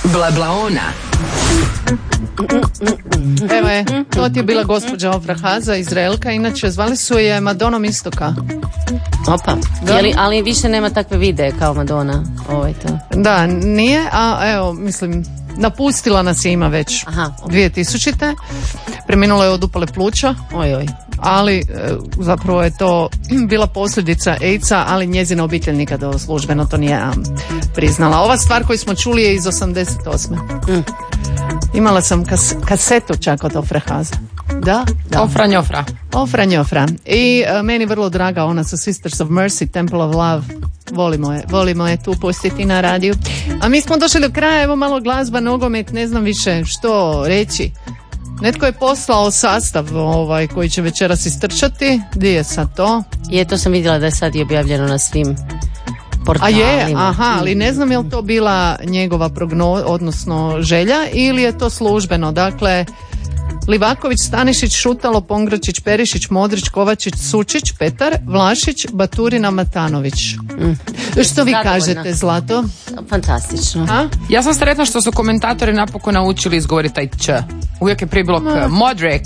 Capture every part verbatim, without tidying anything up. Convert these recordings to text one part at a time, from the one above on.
Blablaona. Evo je, to ti je bila gospođa Ofra Haza, Izraelka, inače zvali su je Madonom Istoka. Opa, Jeli, ali više nema takve videe kao Madonna. Ovaj to. Da, nije, a evo, mislim, napustila nas je ima već Aha. dvije tisućite. Preminula je od upale pluća. Oj, oj. Ali e, zapravo je to bila posljedica AIDS-a, ali njezina obitelj nikada službeno to nije um, priznala. Ova stvar koju smo čuli je iz osamdeset osme. Mm. Imala sam kas, kasetu čak od Ofre Haza. Da, da. Ofra njofra. Ofra njofra. I uh, meni vrlo draga ona sa Sisters of Mercy, Temple of Love. Volimo je, volimo je tu pustiti na radiju. A mi smo došli do kraja, evo malo glazba, nogomet, ne znam više što reći. Netko je poslao sastav ovaj, koji će večeras istrčati. Gdje je sad to? Je, to sam vidjela da je sad i objavljeno na svim portalima. A je, aha, ali ne znam je li to bila njegova prognoza, odnosno želja, ili je to službeno. Dakle, Livaković, Stanišić, Šutalo, Pongračić, Perišić, Modrić, Kovačić, Sučić, Petar, Vlašić, Baturina, Matanović. Mm. Što vi Zadovoljna. kažete, Zlato? Fantastično. A? Ja sam sretna što su komentatori napokon naučili izgovoriti taj č. Uvijek je prije bilo k. Modric.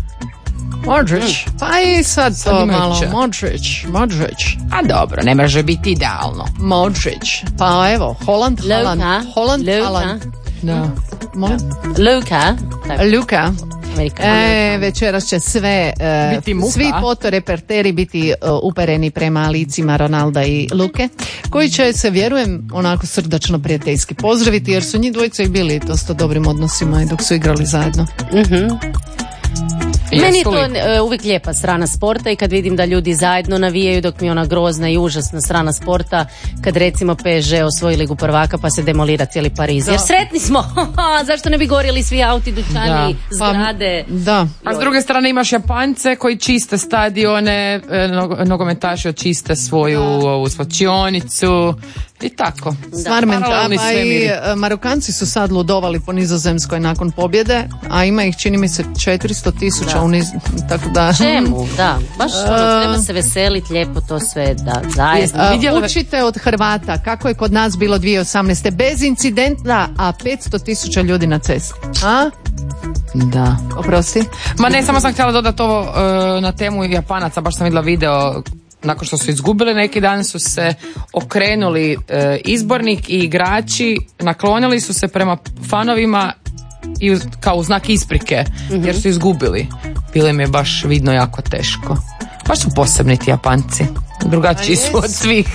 Modrić. Mm. Pa i sad Sad to imaju malo. č. Modrić, Modrić. A dobro, ne može biti idealno. Modrić. Pa evo, Holland, Haaland. Luka. Holland, Luka. Haaland. Da. Molim? Luka. Tako. Luka. Amerika. E, večeras će sve, e, Biti muka. svi fotoreporteri biti e, upereni prema licima Ronalda i Luke, koji će se, vjerujem, onako srdačno prijateljski pozdraviti, jer su njih dvojica i bili dosta dobrim odnosima i dok su igrali zajedno. Mhm. Meni je Jesu to li? e, uvijek lijepa strana sporta i kad vidim da ljudi zajedno navijaju, dok mi je ona grozna i užasna strana sporta kad recimo P S G osvoji ligu prvaka pa se demolira cijeli Pariz. Da. Jer sretni smo, zašto ne bi gorjeli svi auti, dućani, Da. zgrade. Da. A s druge strane imaš Japance koji čiste stadione, e, nog- nogometaši očiste svoju ovu slačionicu i tako. Stvar menta, Paralelni pa i svemiri. e, Marokanci su sad ludovali po Nizozemskoj nakon pobjede, a ima ih, čini mi se, četiristo tisuća u niz, tako da... Čemu? Da, baš ono, treba se veseliti lijepo to sve, da, zajedno. A, Vidjela- učite od Hrvata kako je kod nas bilo dvije tisuće osamnaeste bez incidenta, a petsto tisuća ljudi na cesti. A? Da. Oprosti. Ma ne, samo sam htjela dodati ovo e, na temu Japanaca, baš sam vidjela video nakon što su izgubili neki dan su se okrenuli e, izbornik i igrači, naklonili su se prema fanovima i uz- kao u znak isprike jer su izgubili. Bilo im je baš vidno jako teško. Baš su posebni ti Japanci. Drugačiji su od svih.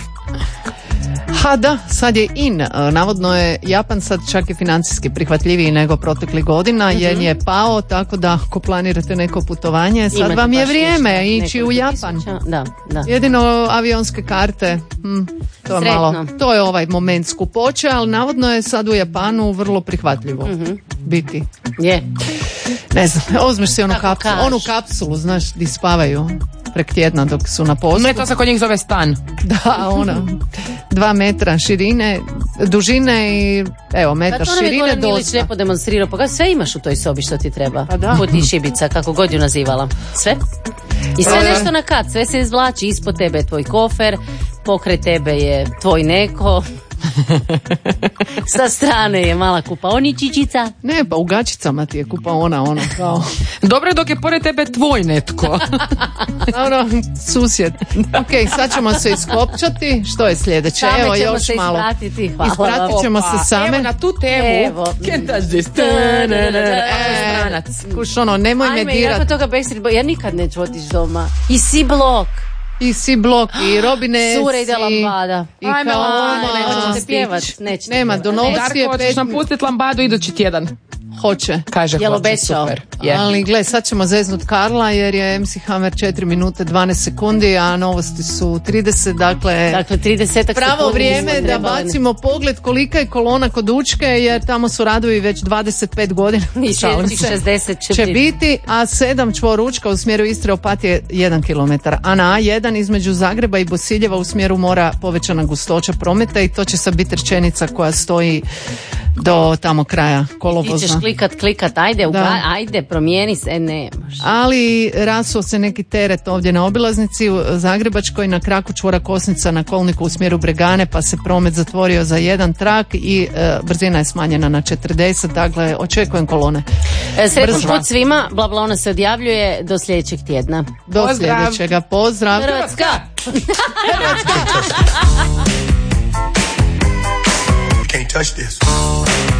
Ha da, sad je in. Navodno je Japan sad čak i financijski prihvatljiviji nego proteklih godina, jer je pao, tako da ako planirate neko putovanje, sad Imate vam je baš vrijeme ništa, ići u nekoliko Japan. tisuća. Da, da. Jedino avionske karte, hm, to je Sretno. malo, to je ovaj moment skupoće, ali navodno je sad u Japanu vrlo prihvatljivo biti. Je. Ne znam, uzmeš si onu, Kako kapsulu, kažeš. onu kapsulu, znaš, di spavaju prek tjedna dok su na poslu. Ne, to se kod njih zove stan. Da, ona, dva metra širine, dužine i evo, Pa metar to nam je širine Goran Milić dosta. lijepo demonstrirao, pa sve imaš u toj sobi što ti treba. Pa da. Put i šibica, kako god ju nazivala. Sve. I sve E. nešto na kat, sve se izvlači, ispod tebe je tvoj kofer, pokraj tebe je tvoj neko, sa strane je mala kupaoničićica. Ne, pa u gačicama ti je kupaona, ono, kao, Dobro je dok je pored tebe tvoj netko. ono, susjed. Ok, sad ćemo se iskopčati. Što je sljedeće? Same Evo, ćemo još se malo. ispratiti, hvala vam. Ispratit ćemo se same. Evo na tu temu. Evo. Can't touch this. E, Stranac. Kuš, ono, nemoj me Ajme, dirat. nakon toga Backstreet Boys, ja nikad neću otići doma. I si blok. I si blok, i Robine Cure ide lambada. I Ajme, kao lambada, ono, nećemo ono, Hoćete pjevat? Nećete Nema, pjevat. do novca Nećete. je Darko, pet hoćeš nam pustit lambadu idući tjedan? Hoće. Kaže, Jel hoće, obećao? super. Je. Ali gle, sad ćemo zeznut Karla jer je M C Hammer četiri minute dvanaest sekundi, a novosti su trideset, dakle... Dakle, trideset Pravo sekundi vrijeme smo da trebali. bacimo pogled kolika je kolona kod Učke, jer tamo su radovi već dvadeset pet godina. I Šalim sljedećih se. šezdeset će Će biti. biti, a sedam čvor Učka u smjeru Istre Opatije jedan kilometar, a na A jedan između Zagreba i Bosiljeva u smjeru mora povećana gustoća prometa i to će sad biti rečenica koja stoji do tamo kraja Ti kolovoza. ćeš klikat, klikat, ajde, uga, ajde, promijeni se, ne može. Ali rasuo se neki teret ovdje na obilaznici u Zagrebačkoj, na kraku čvora Kosnica na kolniku u smjeru Bregane, pa se promet zatvorio za jedan trak i e, brzina je smanjena na četrdeset, dakle očekujem kolone. E, sretan Brzo. put svima, bla bla, ona se odjavljuje do sljedećeg tjedna. Do Pozdrav. sljedećega, pozdrav. Hrvatska! You can't touch this.